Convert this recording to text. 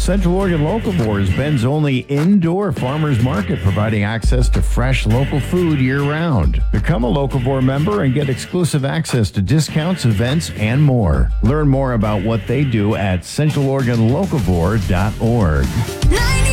Central Oregon Locavore is Bend's only indoor farmers market, providing access to fresh local food year-round. Become a Locavore member and get exclusive access to discounts, events, and more. Learn more about what they do at centraloregonlocavore.org.